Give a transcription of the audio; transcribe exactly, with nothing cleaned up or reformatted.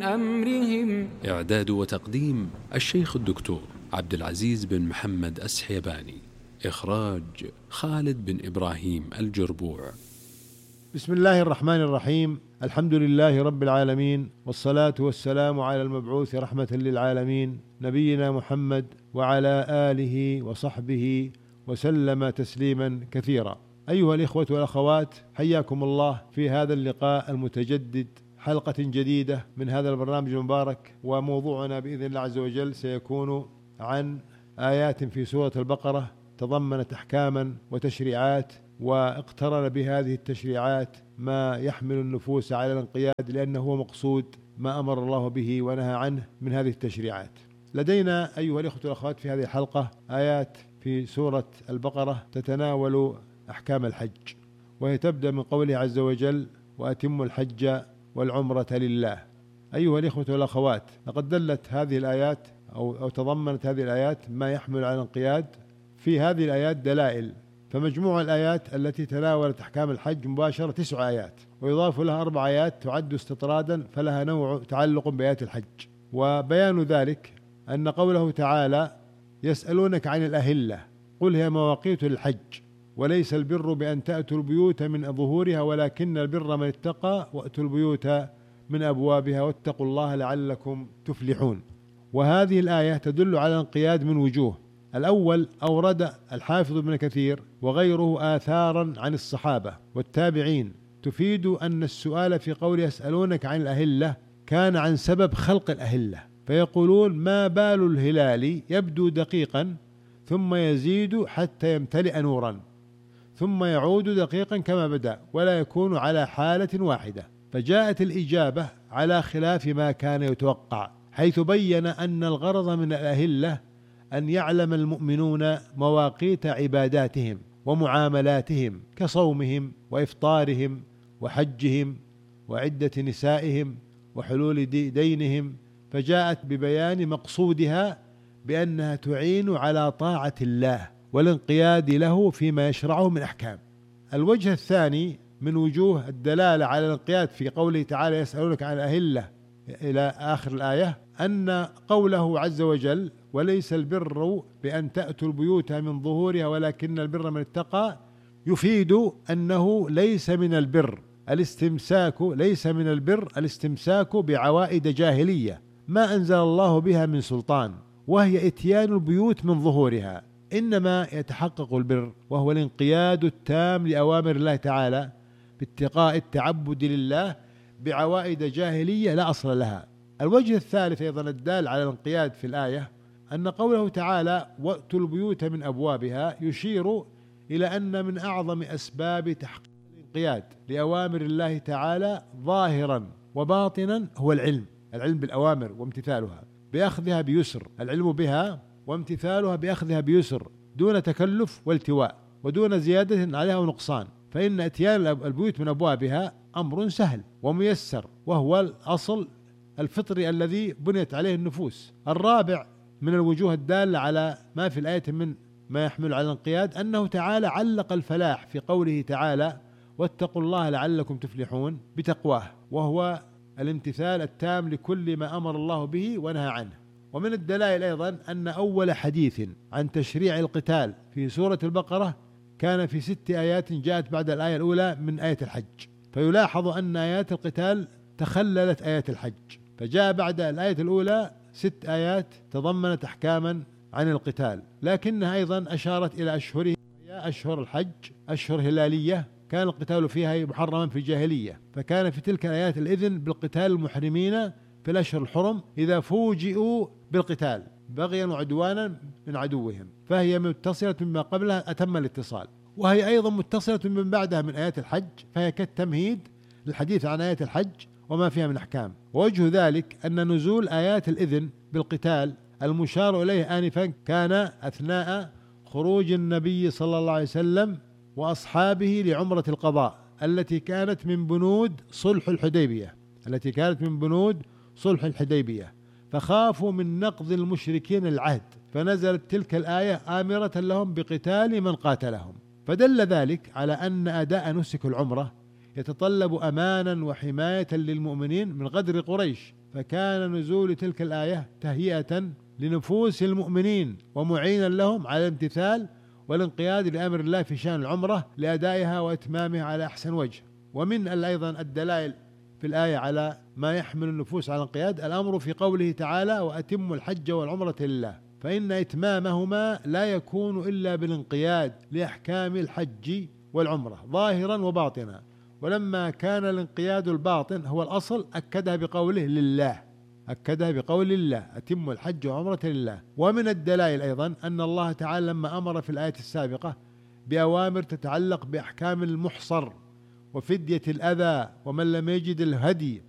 أمرهم. إعداد وتقديم الشيخ الدكتور عبد العزيز بن محمد السحيباني. إخراج خالد بن إبراهيم الجربوع. بسم الله الرحمن الرحيم. الحمد لله رب العالمين، والصلاة والسلام على المبعوث رحمة للعالمين نبينا محمد وعلى آله وصحبه وسلم تسليما كثيرا. أيها الإخوة والأخوات، حياكم الله في هذا اللقاء المتجدد، حلقة جديدة من هذا البرنامج المبارك. وموضوعنا بإذن الله عز وجل سيكون عن آيات في سورة البقرة تضمنت أحكاما وتشريعات، واقترن بهذه التشريعات ما يحمل النفوس على الانقياد، لأنه هو مقصود ما أمر الله به ونهى عنه من هذه التشريعات. لدينا أيها الإخوة والأخوات في هذه الحلقة آيات في سورة البقرة تتناول أحكام الحج، وهي تبدأ من قوله عز وجل: وأتموا الحج والعمرة لله. أيها الإخوة والأخوات، لقد دلت هذه الآيات أو, أو تضمنت هذه الآيات ما يحمل على الانقياد. في هذه الآيات دلائل، فمجموع الآيات التي تناولت أحكام الحج مباشرة تسع آيات، ويضاف لها أربع آيات تعد استطرادا فلها نوع تعلق بآيات الحج. وبيان ذلك أن قوله تعالى: يسألونك عن الأهلة قل هي مواقيت للحج وليس البر بأن تأتوا البيوت من ظهورها ولكن البر من اتقى وأتوا البيوت من أبوابها واتقوا الله لعلكم تفلحون. وهذه الآية تدل على الانقياد من وجوه. الأول، أورد الحافظ ابن كثير وغيره آثارا عن الصحابة والتابعين تفيد أن السؤال في قول يسألونك عن الأهلة كان عن سبب خلق الأهلة، فيقولون: ما بال الهلال يبدو دقيقا ثم يزيد حتى يمتلئ نورا ثم يعود دقيقا كما بدأ ولا يكون على حالة واحدة. فجاءت الإجابة على خلاف ما كان يتوقع، حيث بين أن الغرض من الأهلة أن يعلم المؤمنون مواقيت عباداتهم ومعاملاتهم كصومهم وإفطارهم وحجهم وعدة نسائهم وحلول دينهم، فجاءت ببيان مقصودها بأنها تعين على طاعة الله والانقياد له فيما يشرعه من أحكام. الوجه الثاني من وجوه الدلالة على الانقياد في قوله تعالى: يسألونك عن الأهلة إلى آخر الآية، أن قوله عز وجل: وليس البر بأن تأتوا البيوت من ظهورها ولكن البر من اتقى، يفيد أنه ليس من البر الاستمساك ليس من البر الاستمساك بعوائد جاهلية ما أنزل الله بها من سلطان، وهي إتيان البيوت من ظهورها، إنما يتحقق البر وهو الانقياد التام لأوامر الله تعالى باتقاء التعبد لله بعوائد جاهلية لا أصل لها. الوجه الثالث أيضا الدال على الانقياد في الآية أن قوله تعالى: وأتوا البيوت من أبوابها، يشير إلى أن من أعظم أسباب تحقيق الانقياد لأوامر الله تعالى ظاهرا وباطنا هو العلم العلم بالأوامر وامتثالها بأخذها بيسر، العلم بها وامتثالها بأخذها بيسر دون تكلف والتواء ودون زيادة عليها ونقصان، فإن اتيان البيوت من أبوابها أمر سهل وميسر، وهو الأصل الفطري الذي بنيت عليه النفوس. الرابع من الوجوه الدالة على ما في الآية من ما يحمل على الانقياد أنه تعالى علق الفلاح في قوله تعالى: واتقوا الله لعلكم تفلحون بتقواه، وهو الامتثال التام لكل ما أمر الله به ونهى عنه. ومن الدلائل أيضا أن أول حديث عن تشريع القتال في سورة البقرة كان في ست آيات جاءت بعد الآية الأولى من آية الحج، فيلاحظ أن آيات القتال تخللت آيات الحج، فجاء بعد الآية الأولى ست آيات تضمنت أحكاما عن القتال، لكنها أيضا أشارت إلى أشهره، أشهر الحج أشهر هلالية كان القتال فيها محرما في الجاهلية، فكان في تلك الآيات الإذن بالقتال المحرمين في الأشهر الحرم إذا فوجئوا بالقتال بغيا وعدوانا من عدوهم، فهي متصلة بما قبلها أتم الاتصال، وهي أيضا متصلة من بعدها من آيات الحج، فهي كالتمهيد للحديث عن آيات الحج وما فيها من أحكام. ووجه ذلك أن نزول آيات الإذن بالقتال المشار إليه آنفا كان أثناء خروج النبي صلى الله عليه وسلم وأصحابه لعمرة القضاء التي كانت من بنود صلح الحديبية التي كانت من بنود صلح الحديبية فخافوا من نقض المشركين العهد، فنزلت تلك الآية آمرة لهم بقتال من قاتلهم. فدل ذلك على أن أداء نسك العمرة يتطلب أمانا وحماية للمؤمنين من غدر قريش، فكان نزول تلك الآية تهيئة لنفوس المؤمنين ومعينا لهم على الامتثال والانقياد لأمر الله في شأن العمرة لأدائها وإتمامها على أحسن وجه. ومن أيضا الدلائل في الآية على ما يحمل النفوس على الانقياد الأمر في قوله تعالى: وأتموا الحج والعمرة لله، فإن إتمامهما لا يكون إلا بالانقياد لأحكام الحج والعمرة ظاهرا وباطنا. ولما كان الانقياد الباطن هو الأصل أكدها بقوله لله، أكدها بقول الله: أتموا الحج والعمرة لله. ومن الدلائل أيضا أن الله تعالى لما أمر في الآية السابقة بأوامر تتعلق بأحكام المحصر وفدية الأذى ومن لم يجد الهدي